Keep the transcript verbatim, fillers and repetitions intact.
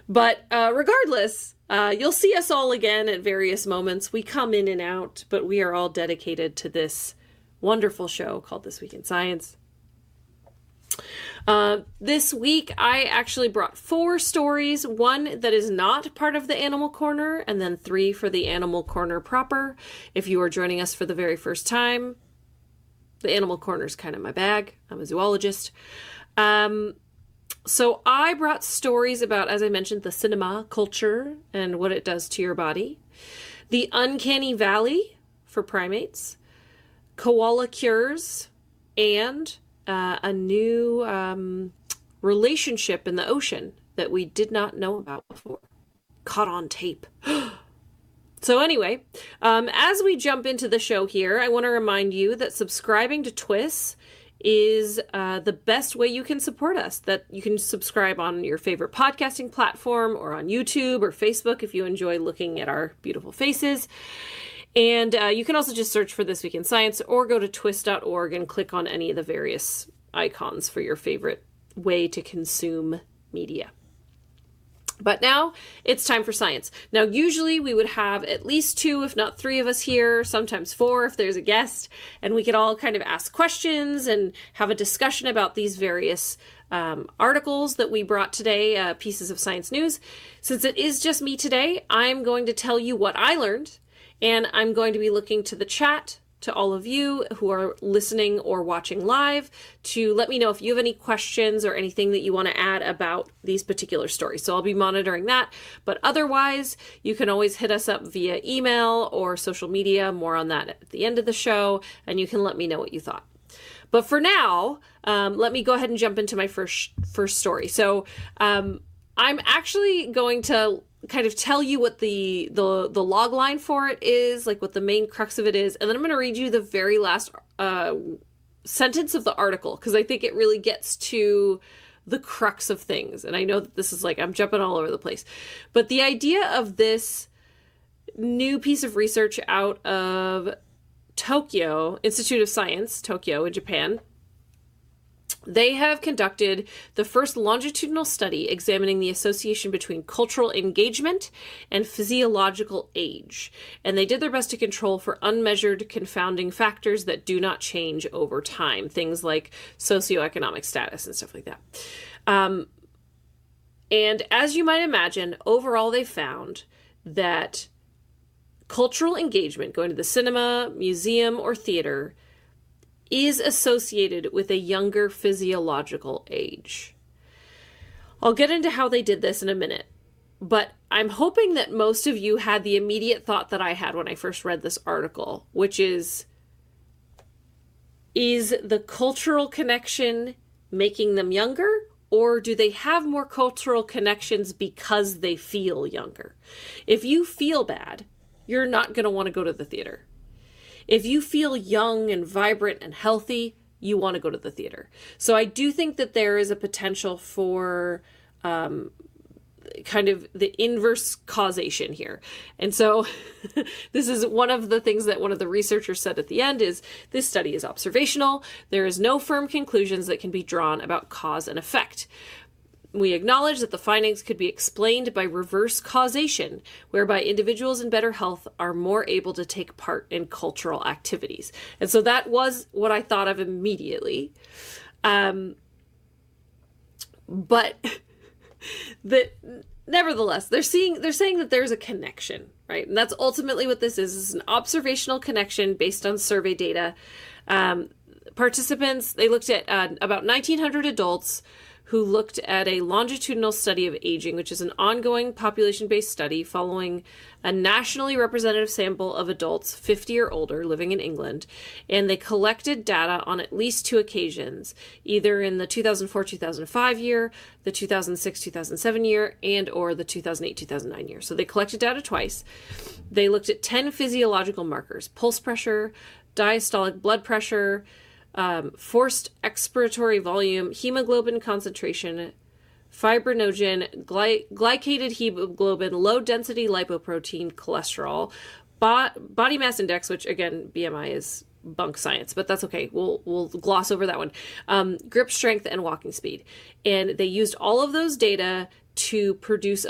But uh, regardless, uh, you'll see us all again at various moments. We come in and out, but we are all dedicated to this wonderful show called This Week in Science. Uh, this week, I actually brought four stories, one that is not part of the Animal Corner, and then three for the Animal Corner proper. If you are joining us for the very first time, the Animal Corner is kind of my bag. I'm a zoologist. Um, so I brought stories about, as I mentioned, the cinema culture and what it does to your body, the uncanny valley for primates, koala cures, and Uh, a new um, relationship in the ocean that we did not know about before. Caught on tape. So anyway, um, as we jump into the show here, I want to remind you that subscribing to Twiss is uh, the best way you can support us. That you can subscribe on your favorite podcasting platform or on YouTube or Facebook if you enjoy looking at our beautiful faces. And uh, you can also just search for This Week in Science or go to twiss dot org and click on any of the various icons for your favorite way to consume media. But now it's time for science. Now, usually we would have at least two, if not three of us here, sometimes four if there's a guest, and we could all kind of ask questions and have a discussion about these various um, articles that we brought today, uh, pieces of science news. Since it is just me today, I'm going to tell you what I learned. And I'm going to be looking to the chat, to all of you who are listening or watching live, to let me know if you have any questions or anything that you want to add about these particular stories. So I'll be monitoring that. But otherwise, you can always hit us up via email or social media. More on that at the end of the show, and you can let me know what you thought. But for now, um, let me go ahead and jump into my first first story. So um, I'm actually going to kind of tell you what the, the, the log line for it is, like what the main crux of it is. And then I'm going to read you the very last uh, sentence of the article, because I think it really gets to the crux of things. And I know that this is like, I'm jumping all over the place. But the idea of this new piece of research out of Tokyo, Institute of Science, Tokyo in Japan, they have conducted the first longitudinal study examining the association between cultural engagement and physiological age. And they did their best to control for unmeasured confounding factors that do not change over time, things like socioeconomic status and stuff like that. Um, and as you might imagine, overall they found that cultural engagement, going to the cinema, museum, or theater, is associated with a younger physiological age. I'll get into how they did this in a minute, but I'm hoping that most of you had the immediate thought that I had when I first read this article, which is, is the cultural connection making them younger, or do they have more cultural connections because they feel younger? If you feel bad, you're not going to want to go to the theater. If you feel young and vibrant and healthy, you want to go to the theater. So I do think that there is a potential for um, kind of the inverse causation here. And so this is one of the things that one of the researchers said at the end is, this study is observational. There is no firm conclusions that can be drawn about cause and effect. We acknowledge that the findings could be explained by reverse causation, whereby individuals in better health are more able to take part in cultural activities. And so that was what I thought of immediately. Um, but the, nevertheless, they're seeing, they're saying that there's a connection, right? And that's ultimately what this is. It's an observational connection based on survey data. Um, participants, they looked at uh, about nineteen hundred adults who looked at a longitudinal study of aging, which is an ongoing population-based study following a nationally representative sample of adults fifty or older living in England. And they collected data on at least two occasions, either in the two thousand four two thousand five year, the two thousand six two thousand seven year, and or the two thousand eight two thousand nine year. So they collected data twice. They looked at ten physiological markers: pulse pressure, diastolic blood pressure, Um, forced expiratory volume, hemoglobin concentration, fibrinogen, gly- glycated hemoglobin, low-density lipoprotein, cholesterol, bo- body mass index, which again, B M I is bunk science, but that's okay. We'll we'll gloss over that one. Um, grip strength and walking speed. And they used all of those data to produce